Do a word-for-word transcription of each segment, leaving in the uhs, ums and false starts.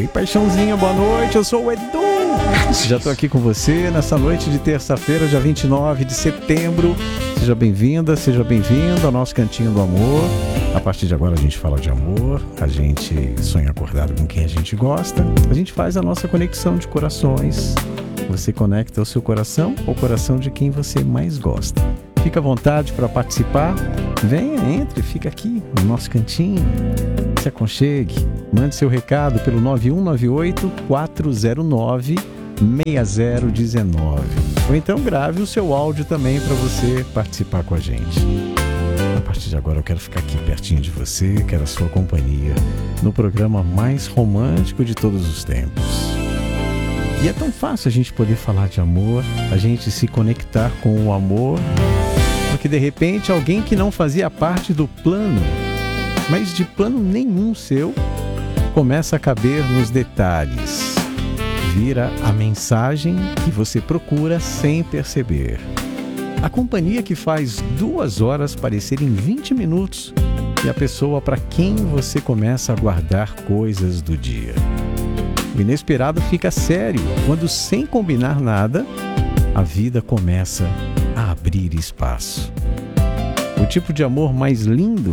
paixãozinha, boa noite, eu sou o Edu. Já estou aqui com você nessa noite de terça-feira, dia vinte e nove de setembro. Seja bem-vinda, seja bem-vindo ao nosso Cantinho do Amor. A partir de agora a gente fala de amor, a gente sonha acordado com quem a gente gosta, a gente faz a nossa conexão de corações. Você conecta o seu coração ao coração de quem você mais gosta. Fica à vontade para participar. Venha, entre, fica aqui no nosso cantinho. Se aconchegue. Mande seu recado pelo nove um nove oito, quatro zero nove, seis zero um nove. Ou então grave o seu áudio também para você participar com a gente. A partir de agora eu quero ficar aqui pertinho de você, quero a sua companhia no programa mais romântico de todos os tempos. E é tão fácil a gente poder falar de amor, a gente se conectar com o amor, porque de repente alguém que não fazia parte do plano, mas de plano nenhum seu, começa a caber nos detalhes. Vira a mensagem que você procura sem perceber. A companhia que faz duas horas parecerem vinte minutos e a pessoa para quem você começa a guardar coisas do dia. O inesperado fica sério quando, sem combinar nada, a vida começa a abrir espaço. O tipo de amor mais lindo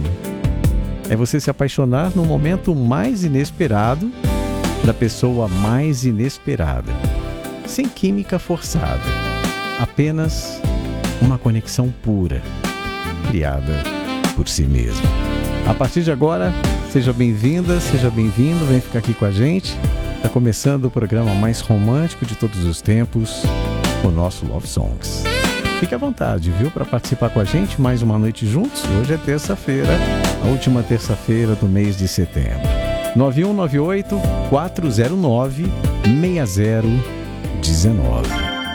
é você se apaixonar no momento mais inesperado da pessoa mais inesperada, sem química forçada, apenas uma conexão pura, criada por si mesmo. A partir de agora, seja bem-vinda, seja bem-vindo, vem ficar aqui com a gente. Está começando o programa mais romântico de todos os tempos, o nosso Love Songs. Fique à vontade, viu, para participar com a gente mais uma noite juntos. Hoje é terça-feira, a última terça-feira do mês de setembro. nove um nove oito, quatro zero nove, seis zero um nove.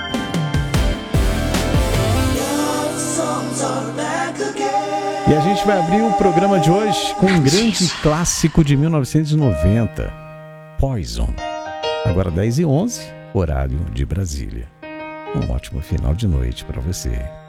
E a gente vai abrir o programa de hoje com um grande clássico de mil novecentos e noventa, Poison. Agora dez e onze, horário de Brasília. Um ótimo final de noite para você.